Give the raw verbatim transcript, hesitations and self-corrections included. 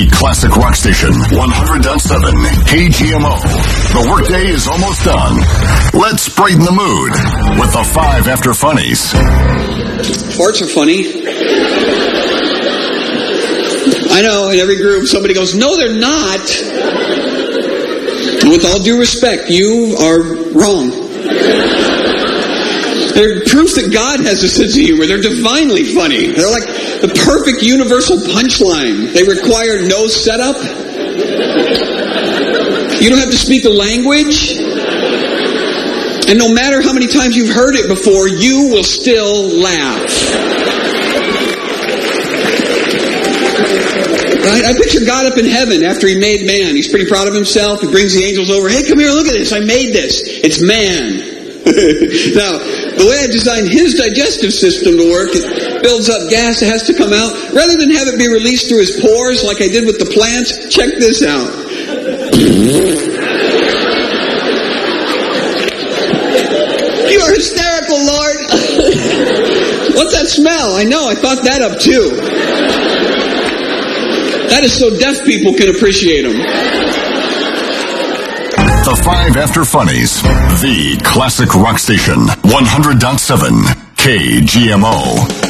The classic rock station, one hundred point seven K G M O. The workday is almost done. Let's brighten the mood with the five after funnies. Farts are funny. I know, in every group somebody goes, no, they're not. With all due respect, you are wrong. They're proof that God has a sense of humor. They're divinely funny. They're like the perfect universal punchline. They require no setup. You don't have to speak the language. And no matter how many times you've heard it before, you will still laugh. Right? I picture God up in heaven after he made man. He's pretty proud of himself. He brings the angels over. Hey, come here, look at this. I made this. It's man. Now, the way I designed his digestive system to work, it builds up gas that has to come out. Rather than have it be released through his pores like I did with the plants, check this out. You are hysterical, Lord. What's that smell? I know, I thought that up too. That is so deaf people can appreciate them. The five after funnies. The classic rock station, one hundred point seven K G M O.